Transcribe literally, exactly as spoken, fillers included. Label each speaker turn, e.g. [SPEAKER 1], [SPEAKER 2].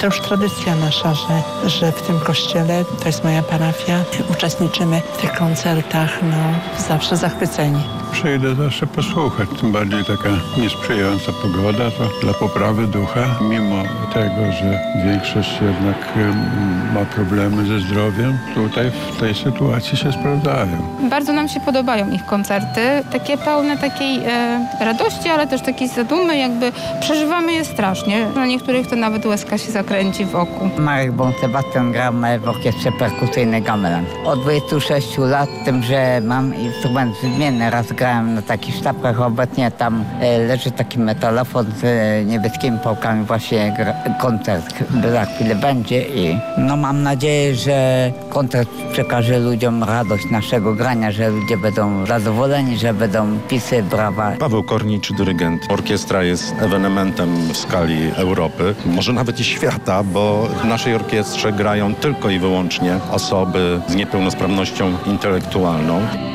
[SPEAKER 1] to już tradycja nasza, że, że w tym kościele, to jest moja parafia, uczestniczymy w tych koncertach, no zawsze zachwyceni.
[SPEAKER 2] Przyjdę zawsze posłuchać, tym bardziej taka niesprzyjająca pogoda, to dla poprawy ducha, mimo tego, że większość jednak ym, ma problemy ze zdrowiem, tutaj w tej sytuacji się sprawdzają.
[SPEAKER 3] Bardzo nam się podobają ich koncerty, takie pełne takiej e, radości, ale też takiej zadumy, jakby przeżywamy je strasznie. Dla niektórych to nawet łezka się zakręci w oku.
[SPEAKER 4] Marek Bon-Sebastian gra w orkiestrze perkusyjnej Gamelan. Od dwudziestu sześciu lat, tym, że mam instrument zmienny, raz grałem na takich sztabkach, obecnie tam e, leży taki metalofon z e, niebieskimi pałkami, właśnie gra, koncert za chwilę będzie i no mam nadzieję, że koncert przekaże ludziom radość naszego grania, że ludzie będą zadowoleni, że będą pisy, brawa.
[SPEAKER 5] Paweł Kornicz, dyrygent. Orkiestra jest ewenementem w skali Europy, może nawet i świata, bo w naszej orkiestrze grają tylko i wyłącznie osoby z niepełnosprawnością intelektualną.